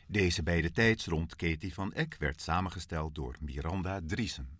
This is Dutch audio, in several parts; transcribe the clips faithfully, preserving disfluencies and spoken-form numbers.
Deze bij de tijds rond Katie van Eck werd samengesteld door Miranda Driesen.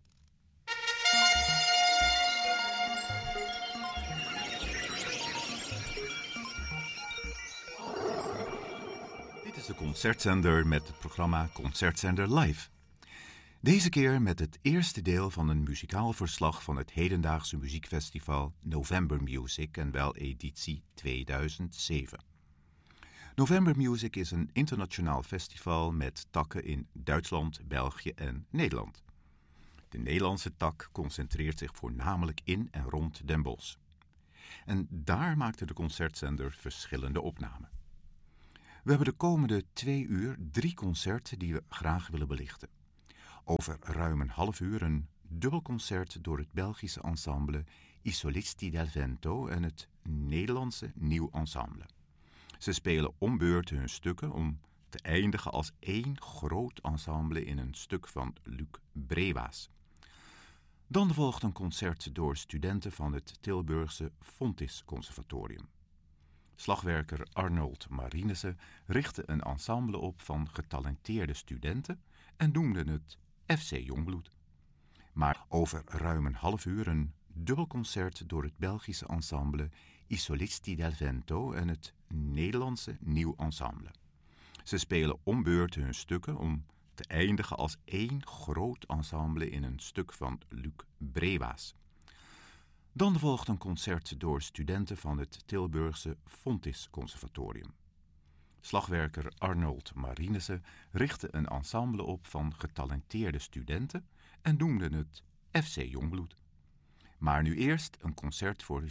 Dit is de Concertzender met het programma Concertzender Live. Deze keer met het eerste deel van een muzikaal verslag van het hedendaagse muziekfestival November Music en wel editie tweeduizend zeven. November Music is een internationaal festival met takken in Duitsland, België en Nederland. De Nederlandse tak concentreert zich voornamelijk in en rond Den Bosch. En daar maakte de Concertzender verschillende opnamen. We hebben de komende twee uur drie concerten die we graag willen belichten. Over ruim een half uur een dubbelconcert door het Belgische ensemble I Solisti del Vento en het Nederlandse Nieuw Ensemble. Ze spelen om beurt hun stukken om te eindigen als één groot ensemble in een stuk van Luc Brewaas. Dan volgt een concert door studenten van het Tilburgse Fontys Conservatorium. Slagwerker Arnold Marinissen richtte een ensemble op van getalenteerde studenten en noemde het F C Jongbloed. Maar over ruim een half uur een dubbelconcert door het Belgische ensemble I Solisti del Vento en het Nederlandse Nieuw Ensemble. Ze spelen om beurt hun stukken om te eindigen als één groot ensemble in een stuk van Luc Brewaas. Dan volgt een concert door studenten van het Tilburgse Fontys Conservatorium. Slagwerker Arnold Marinissen richtte een ensemble op van getalenteerde studenten en noemde het F C Jongbloed. Maar nu eerst een concert voor